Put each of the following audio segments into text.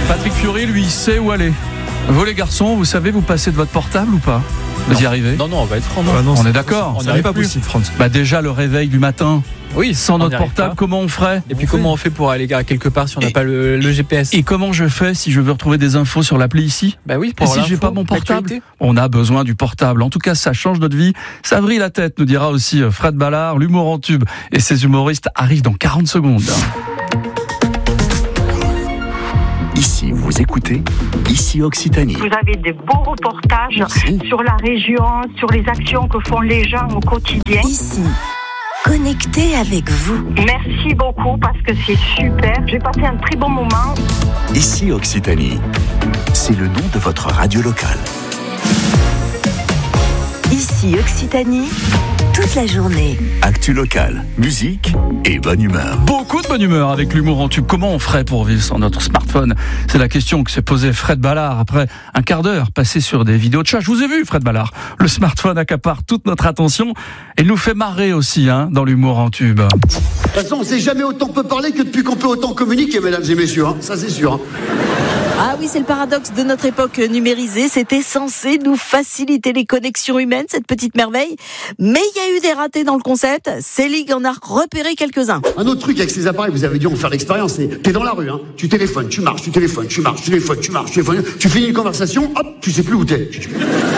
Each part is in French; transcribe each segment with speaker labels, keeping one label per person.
Speaker 1: Patrick Fiori, lui, il sait où aller. Vous les garçons, vous savez vous passer de votre portable ou pas ? Vous y arrivez ?
Speaker 2: Non, on va être franc.
Speaker 1: On est d'accord.
Speaker 2: Ça n'est pas possible, France.
Speaker 1: Déjà le réveil du matin.
Speaker 2: Oui,
Speaker 1: sans notre portable, comment on ferait ?
Speaker 2: Et puis comment on fait pour aller quelque part si on n'a pas le GPS ?
Speaker 1: Et comment je fais si je veux retrouver des infos sur l'appli ici ?
Speaker 2: Oui,
Speaker 1: et si j'ai pas mon portable ? On a besoin du portable. En tout cas, ça change notre vie. Ça vrille la tête, nous dira aussi Fred Ballard. L'humour en tube et ses humoristes arrivent dans 40 secondes.
Speaker 3: Ici, vous écoutez Ici Occitanie.
Speaker 4: Vous avez des beaux reportages sur la région, sur les actions que font les gens au quotidien.
Speaker 5: Ici, connecté avec vous.
Speaker 4: Merci beaucoup parce que c'est super. J'ai passé un très bon moment.
Speaker 3: Ici Occitanie, c'est le nom de votre radio locale.
Speaker 5: Ici Occitanie, toute la journée.
Speaker 3: Actu locale, musique et bonne humeur.
Speaker 1: Beaucoup de bonne humeur avec l'humour en tube. Comment on ferait pour vivre sans notre smartphone ? C'est la question que s'est posée Fred Ballard après un quart d'heure passé sur des vidéos de chat. Je vous ai vu, Fred Ballard. Le smartphone accapare toute notre attention et nous fait marrer aussi dans l'humour en tube.
Speaker 6: De toute façon, on ne sait jamais autant peut parler que depuis qu'on peut autant communiquer, mesdames et messieurs. Ça, c'est sûr.
Speaker 5: Ah oui, c'est le paradoxe de notre époque numérisée. C'était censé nous faciliter les connexions humaines, cette petite merveille. Mais il y a eu des ratés dans le concept. Célig en a repéré quelques-uns.
Speaker 6: Un autre truc avec ces appareils, vous avez dû en faire l'expérience, c'est t'es dans la rue, tu téléphones, tu marches, tu téléphones, tu marches, tu téléphones, tu marches, tu téléphones, tu finis une conversation, hop, tu sais plus où t'es. Putain,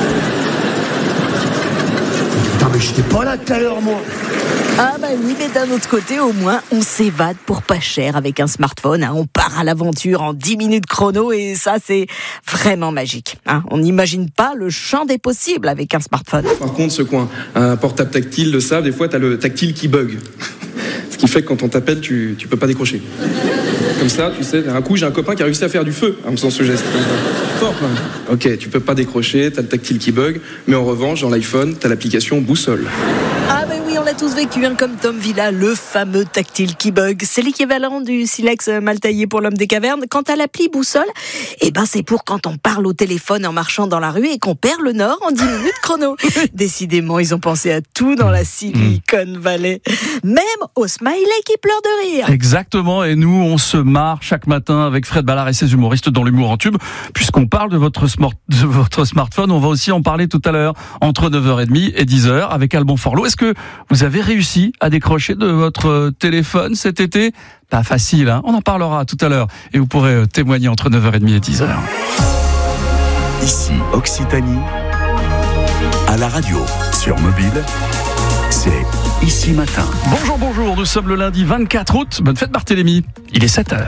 Speaker 6: mais j'étais pas là tout à l'heure, moi.
Speaker 5: Ah oui, mais d'un autre côté, au moins, on s'évade pour pas cher avec un smartphone. On part à l'aventure en 10 minutes chrono et ça, c'est vraiment magique. On n'imagine pas le champ des possibles avec un smartphone.
Speaker 7: Par contre, ce coin, un portable tactile, le savent, des fois, t'as le tactile qui bug. Ce qui fait que quand on t'appelle, tu peux pas décrocher. Comme ça, tu sais, un coup, j'ai un copain qui a réussi à faire du feu en faisant ce geste. Fort, quand même. Ok, tu peux pas décrocher, t'as le tactile qui bug, mais en revanche, dans l'iPhone, t'as l'application Boussole.
Speaker 5: Oui, on l'a tous vécu, comme Tom Villa, le fameux tactile qui bug. C'est l'équivalent du silex mal taillé pour l'homme des cavernes. Quant à l'appli Boussole, c'est pour quand on parle au téléphone en marchant dans la rue et qu'on perd le nord en 10 minutes chrono. Décidément, ils ont pensé à tout dans la Silicon Valley. Même au smiley qui pleure de rire.
Speaker 1: Exactement, et nous, on se marre chaque matin avec Fred Ballard et ses humoristes dans l'humour en tube. Puisqu'on parle de votre smartphone, on va aussi en parler tout à l'heure, entre 9h30 et 10h, avec Alban Forlot. Est-ce que vous avez réussi à décrocher de votre téléphone cet été ? Pas facile, on en parlera tout à l'heure. Et vous pourrez témoigner entre 9h30 et 10h.
Speaker 3: Ici Occitanie, à la radio, sur mobile, c'est Ici Matin.
Speaker 1: Bonjour, nous sommes le lundi 24 août. Bonne fête Barthélémy, il est 7h.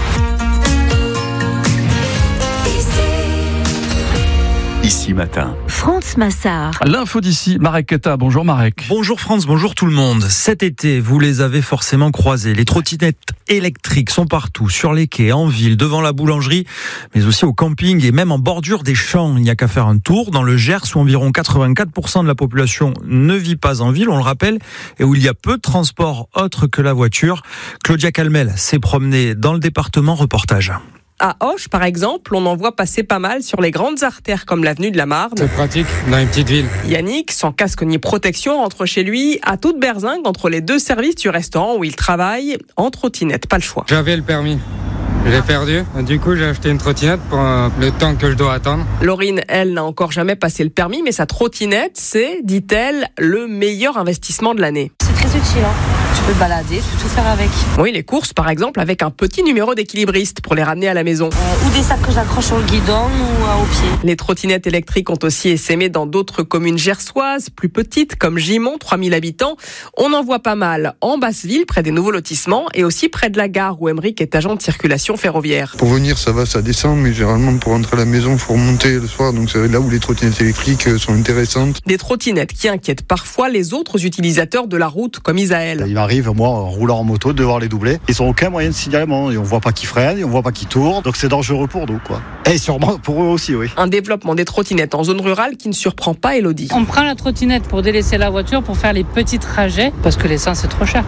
Speaker 3: Ici Matin.
Speaker 5: France Massard.
Speaker 1: L'info d'ici, Marek Keta. Bonjour Marek.
Speaker 8: Bonjour France, bonjour tout le monde. Cet été, vous les avez forcément croisés. Les trottinettes électriques sont partout, sur les quais, en ville, devant la boulangerie, mais aussi au camping et même en bordure des champs. Il n'y a qu'à faire un tour dans le Gers où environ 84% de la population ne vit pas en ville, on le rappelle, et où il y a peu de transports autres que la voiture. Claudia Calmel s'est promenée dans le département, reportage.
Speaker 9: À Auch, par exemple, on en voit passer pas mal sur les grandes artères comme l'avenue de la Marne.
Speaker 10: C'est pratique dans une petite ville.
Speaker 9: Yannick, sans casque ni protection, rentre chez lui à toute berzingue entre les deux services du restaurant où il travaille, en trottinette, pas le choix.
Speaker 10: J'avais le permis. Je l'ai perdu. Du coup, j'ai acheté une trottinette pour le temps que je dois attendre.
Speaker 9: Laurine, elle, n'a encore jamais passé le permis, mais sa trottinette, c'est, dit-elle, le meilleur investissement de l'année.
Speaker 11: C'est très utile, Tu peux te balader, tu peux tout faire avec.
Speaker 9: Oui, les courses, par exemple, avec un petit numéro d'équilibriste pour les ramener à la maison.
Speaker 11: Ou des sacs que j'accroche sur le guidon ou au pied.
Speaker 9: Les trottinettes électriques ont aussi essaimé dans d'autres communes gersoises, plus petites, comme Gimont, 3000 habitants. On en voit pas mal en Basse-Ville, près des nouveaux lotissements, et aussi près de la gare où Emmerich est agent de circulation ferroviaire.
Speaker 12: Pour venir, ça va, ça descend, mais généralement, pour rentrer à la maison, il faut remonter le soir. Donc c'est là où les trottinettes électriques sont intéressantes.
Speaker 9: Des trottinettes qui inquiètent parfois les autres utilisateurs de la route, comme Isaël.
Speaker 13: Il m'arrive, moi, en roulant en moto, de devoir les doubler. Ils n'ont aucun moyen de signalement. Et on voit pas qu'ils freinent, et on voit pas qu'ils tournent. Donc c'est dangereux pour nous, quoi. Et sûrement pour eux aussi, oui.
Speaker 9: Un développement des trottinettes en zone rurale qui ne surprend pas Elodie.
Speaker 14: On prend la trottinette pour délaisser la voiture, pour faire les petits trajets, parce que l'essence est trop cher.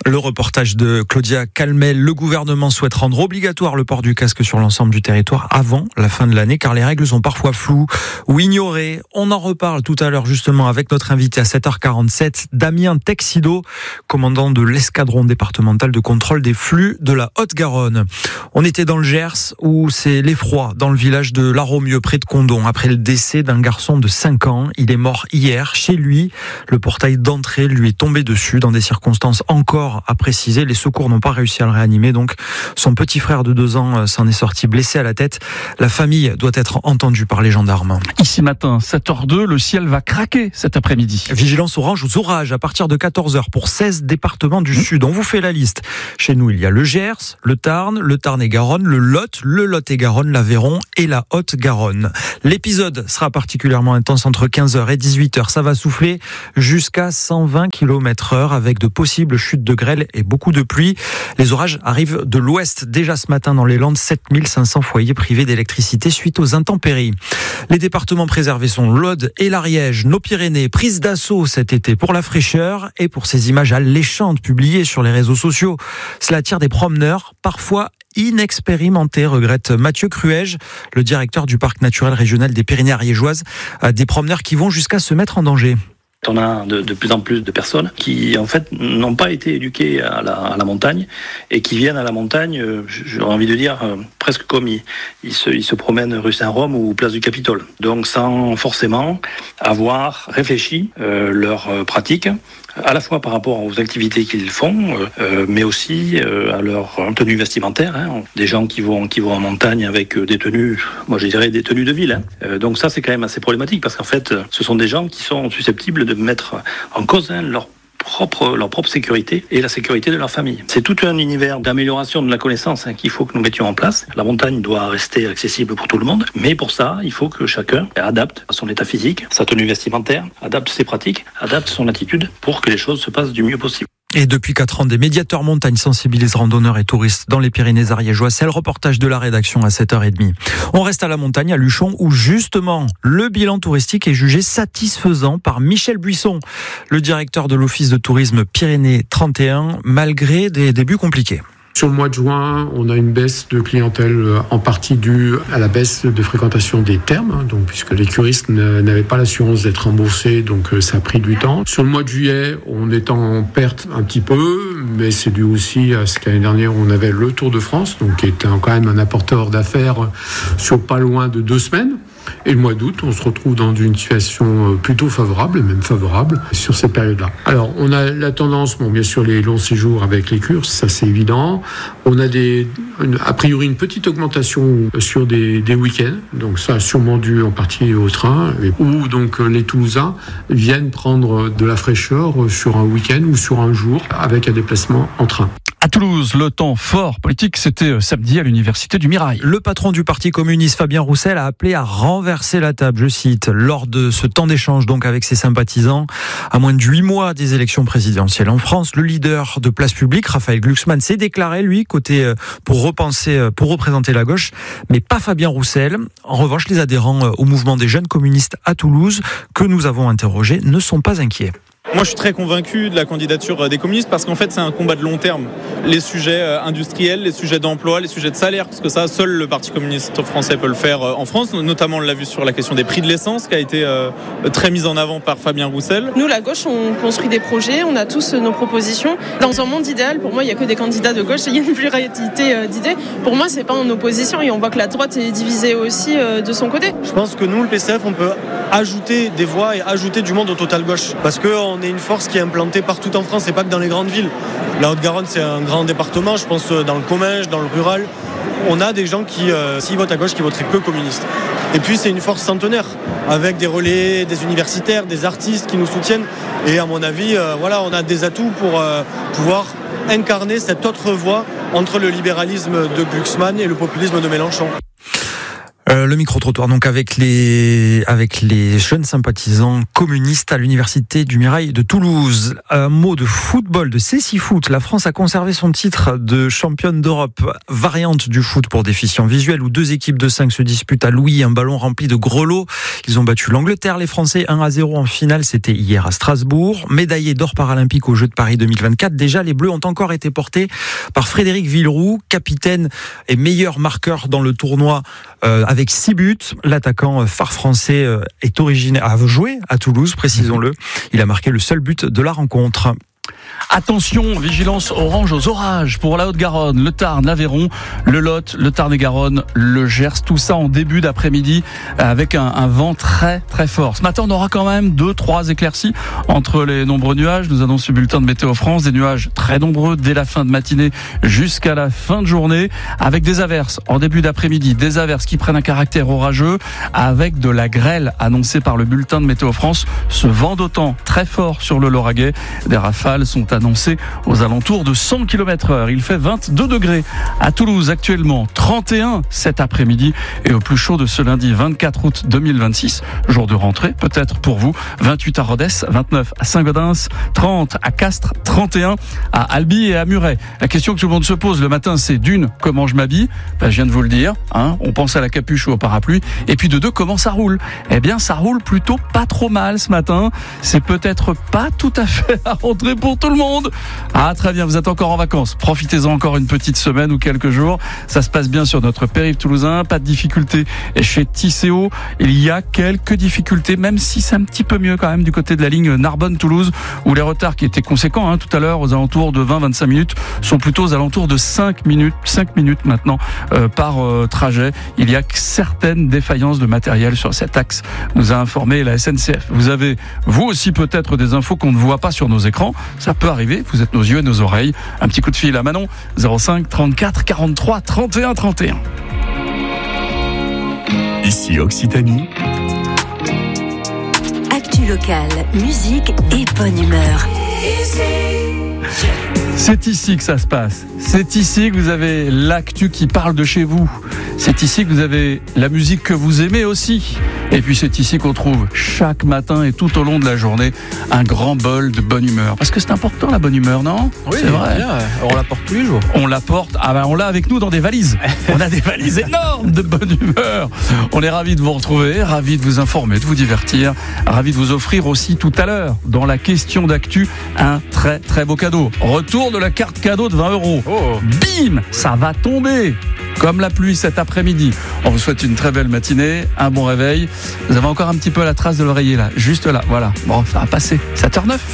Speaker 8: Le reportage de Claudia Calmel. Le gouvernement souhaite rendre obligatoire le port du casque sur l'ensemble du territoire avant la fin de l'année, car les règles sont parfois floues ou ignorées. On en reparle tout à l'heure justement avec notre invité à 7h47, Damien Texido, commandant de l'escadron départemental de contrôle des flux de la Haute-Garonne. On était dans le Gers où c'est l'effroi dans le village de La Romieux près de Condom après le décès d'un garçon de 5 ans. Il est mort hier chez lui. Le portail d'entrée lui est tombé dessus dans des circonstances encore à préciser. Les secours n'ont pas réussi à le réanimer. Donc, son petit frère de 2 ans s'en est sorti blessé à la tête. La famille doit être entendue par les gendarmes.
Speaker 1: Ici matin, 7h02, le ciel va craquer cet après-midi.
Speaker 8: Vigilance orange aux orages à partir de 14h pour 16 départements du Sud. On vous fait la liste. Chez nous, il y a le Gers, le Tarn-et-Garonne, le Lot-et-Garonne, l'Aveyron et la Haute-Garonne. L'épisode sera particulièrement intense entre 15h et 18h. Ça va souffler jusqu'à 120 km/h avec de possibles chutes de grêle et beaucoup de pluie. Les orages arrivent de l'ouest. Déjà ce matin dans les Landes, 7500 foyers privés d'électricité suite aux intempéries. Les départements préservés sont l'Aude et l'Ariège. Nos Pyrénées, prises d'assaut cet été pour la fraîcheur et pour ces images alléchantes publiées sur les réseaux sociaux. Cela attire des promeneurs, parfois inexpérimentés, regrette Mathieu Cruège, le directeur du parc naturel régional des Pyrénées ariégeoises. Des promeneurs qui vont jusqu'à se mettre en danger.
Speaker 14: On a de plus en plus de personnes qui, en fait, n'ont pas été éduquées à la montagne et qui viennent à la montagne, j'aurais envie de dire, presque comme ils se promènent rue Saint-Rome ou place du Capitole. Donc, sans forcément avoir réfléchi leur pratique, à la fois par rapport aux activités qu'ils font, mais aussi à leur tenue vestimentaire. Des gens qui vont en montagne avec des tenues, moi je dirais des tenues de ville. Donc ça, c'est quand même assez problématique parce qu'en fait, ce sont des gens qui sont susceptibles de mettre en cause leur propre sécurité et la sécurité de leur famille. C'est tout un univers d'amélioration de la connaissance qu'il faut que nous mettions en place. La montagne doit rester accessible pour tout le monde, mais pour ça, il faut que chacun adapte son état physique, sa tenue vestimentaire, adapte ses pratiques, adapte son attitude pour que les choses se passent du mieux possible.
Speaker 8: Et depuis 4 ans, des médiateurs montagne sensibilisent randonneurs et touristes dans les Pyrénées ariégeoises. C'est le reportage de la rédaction à 7h30. On reste à la montagne, à Luchon, où justement le bilan touristique est jugé satisfaisant par Michel Buisson, le directeur de l'Office de tourisme Pyrénées 31, malgré des débuts compliqués.
Speaker 15: Sur le mois de juin, on a une baisse de clientèle en partie due à la baisse de fréquentation des thermes, donc puisque les curistes n'avaient pas l'assurance d'être remboursés, donc ça a pris du temps. Sur le mois de juillet, on est en perte un petit peu, mais c'est dû aussi à ce qu'année dernière, on avait le Tour de France, donc qui est quand même un apporteur d'affaires sur pas loin de 2 semaines. Et le mois d'août, on se retrouve dans une situation plutôt favorable, et même favorable, sur cette période-là. Alors, on a la tendance, bien sûr, les longs séjours avec les Kurses, ça c'est évident. On a a priori une petite augmentation sur des week-ends, donc ça sûrement dû en partie au train, où donc les Toulousains viennent prendre de la fraîcheur sur un week-end ou sur un jour avec un déplacement en train.
Speaker 1: À Toulouse, le temps fort politique, c'était samedi à l'Université du Mirail.
Speaker 8: Le patron du Parti communiste, Fabien Roussel, a appelé à renverser la table, je cite, lors de ce temps d'échange donc avec ses sympathisants. À moins de 8 mois des élections présidentielles en France, le leader de Place Publique, Raphaël Glucksmann, s'est déclaré, lui, côté pour représenter la gauche, mais pas Fabien Roussel. En revanche, les adhérents au mouvement des jeunes communistes à Toulouse, que nous avons interrogés, ne sont pas inquiets.
Speaker 16: Moi, je suis très convaincu de la candidature des communistes parce qu'en fait, c'est un combat de long terme. Les sujets industriels, les sujets d'emploi, les sujets de salaire, parce que ça, seul le Parti communiste français peut le faire en France. Notamment, on l'a vu sur la question des prix de l'essence, qui a été très mise en avant par Fabien Roussel.
Speaker 17: Nous, la gauche, on construit des projets, on a tous nos propositions. Dans un monde idéal, pour moi, il n'y a que des candidats de gauche et il y a une pluralité d'idées. Pour moi, c'est pas en opposition et on voit que la droite est divisée aussi de son côté.
Speaker 18: Je pense que nous, le PCF, on peut ajouter des voix et ajouter du monde au total gauche. Parce qu'on est une force qui est implantée partout en France et pas que dans les grandes villes. La Haute-Garonne, c'est un grand département, je pense dans le Comminges, dans le rural. On a des gens qui, s'ils votent à gauche, qui voteraient que communistes. Et puis c'est une force centenaire, avec des relais, des universitaires, des artistes qui nous soutiennent. Et à mon avis, on a des atouts pour pouvoir incarner cette autre voie entre le libéralisme de Glucksmann et le populisme de Mélenchon.
Speaker 8: Le micro-trottoir, donc avec les jeunes sympathisants communistes à l'université du Mirail de Toulouse. Un mot de football, de Cécifoot. La France a conservé son titre de championne d'Europe, variante du foot pour déficients visuels, où 2 équipes de 5 se disputent à Louis, un ballon rempli de grelots. Ils ont battu l'Angleterre, les Français 1-0 en finale, c'était hier à Strasbourg. Médaillé d'or paralympique aux Jeux de Paris 2024. Déjà, les Bleus ont encore été portés par Frédéric Villeroux, capitaine et meilleur marqueur dans le tournoi, avec 6 buts. L'attaquant phare français a joué à Toulouse, précisons-le. Il a marqué le seul but de la rencontre.
Speaker 1: Attention, vigilance orange aux orages pour la Haute-Garonne, le Tarn, l'Aveyron, le Lot, le Tarn-et-Garonne, le Gers, tout ça en début d'après-midi avec un vent très très fort. Ce matin, on aura quand même 2-3 éclaircies entre les nombreux nuages. Nous annonce le bulletin de Météo France, des nuages très nombreux dès la fin de matinée jusqu'à la fin de journée, avec des averses en début d'après-midi, des averses qui prennent un caractère orageux avec de la grêle annoncée par le bulletin de Météo France. Ce vent d'autant très fort sur le Lauragais, des rafales sont annoncé aux alentours de 100 km/h. Il fait 22 degrés à Toulouse actuellement, 31 cet après-midi et au plus chaud de ce lundi 24 août 2026, jour de rentrée peut-être pour vous, 28 à Rodez, 29 à Saint-Gaudens, 30 à Castres, 31 à Albi et à Muret. La question que tout le monde se pose le matin, c'est d'une, comment je m'habille ? Je viens de vous le dire, on pense à la capuche ou au parapluie, et puis de 2, comment ça roule ? Eh bien ça roule plutôt pas trop mal ce matin, c'est peut-être pas tout à fait à rentrer pour tout le monde. Ah très bien, vous êtes encore en vacances, profitez-en encore une petite semaine ou quelques jours, ça se passe bien sur notre périph' toulousain, pas de difficultés chez Tisséo, il y a quelques difficultés, même si c'est un petit peu mieux quand même du côté de la ligne Narbonne-Toulouse, où les retards qui étaient conséquents tout à l'heure aux alentours de 20-25 minutes sont plutôt aux alentours de 5 minutes maintenant par trajet. Il y a certaines défaillances de matériel sur cet axe, nous a informé la SNCF. Vous avez vous aussi peut-être des infos qu'on ne voit pas sur nos écrans, ça peut arriver, vous êtes nos yeux et nos oreilles. Un petit coup de fil à Manon, 05 34 43 31 31.
Speaker 3: Ici Occitanie.
Speaker 19: Actu locale, musique et bonne humeur.
Speaker 1: C'est ici que ça se passe. C'est ici que vous avez l'actu qui parle de chez vous. C'est ici que vous avez la musique que vous aimez aussi. Et puis c'est ici qu'on trouve chaque matin et tout au long de la journée un grand bol de bonne humeur. Parce que c'est important la bonne humeur, non ?
Speaker 2: Oui,
Speaker 1: c'est vrai.
Speaker 2: Bien. On la porte tous les jours.
Speaker 1: On la porte, on l'a avec nous dans des valises. On a des valises énormes de bonne humeur. On est ravis de vous retrouver, ravis de vous informer, de vous divertir, ravis de vous offrir aussi tout à l'heure, dans la question d'actu, un très très beau cadeau. Retour de la carte cadeau de 20 €.
Speaker 2: Oh.
Speaker 1: Bim, ça va tomber comme la pluie cet après-midi. On vous souhaite une très belle matinée, un bon réveil. Vous avez encore un petit peu la trace de l'oreiller là, juste là, voilà. Bon, ça va passer. 7h09.